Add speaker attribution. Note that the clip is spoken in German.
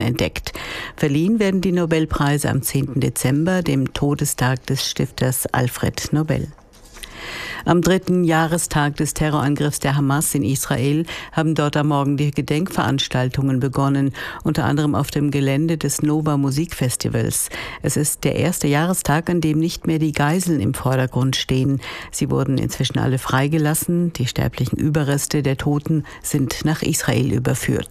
Speaker 1: entdeckt. Verliehen werden die Nobelpreise am 10. Dezember, dem Todestag des Stifters Alfred Nobel. Am 3. Jahrestag des Terrorangriffs der Hamas in Israel haben dort am Morgen die Gedenkveranstaltungen begonnen, unter anderem auf dem Gelände des Nova Musikfestivals. Es ist der erste Jahrestag, an dem nicht mehr die Geiseln im Vordergrund stehen. Sie wurden inzwischen alle freigelassen. Die sterblichen Überreste der Toten sind nach Israel überführt.